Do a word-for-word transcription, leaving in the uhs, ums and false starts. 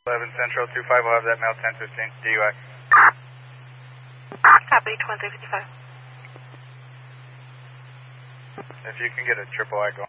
eleven Central, two five will have that male ten fifteen, D U I. Copy, twenty fifty-five. If you can get a triple I going.